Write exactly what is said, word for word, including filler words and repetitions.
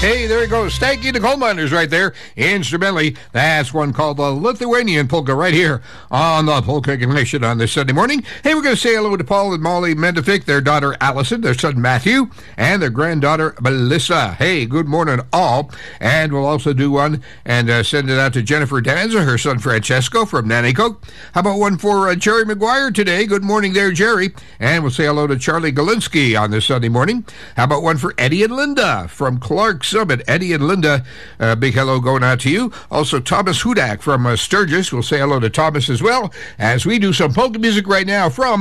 Hey, there it goes. Stanky the Coal Miners right there. Instrumentally, that's one called the Lithuanian Polka right here on the Polka Connection on this Sunday morning. Hey, we're going to say hello to Paul and Molly Mendefic, their daughter Allison, their son Matthew, and their granddaughter Melissa. Hey, good morning all. And we'll also do one and uh, send it out to Jennifer Danza, her son Francesco from Nanticoke. How about one for uh, Jerry McGuire today? Good morning there, Jerry. And we'll say hello to Charlie Galinsky on this Sunday morning. How about one for Eddie and Linda from Clark Summit? Eddie and Linda, uh, big hello going out to you. Also, Thomas Hudak from uh, Sturgis. We'll say hello to Thomas as well as we do some polka music right now from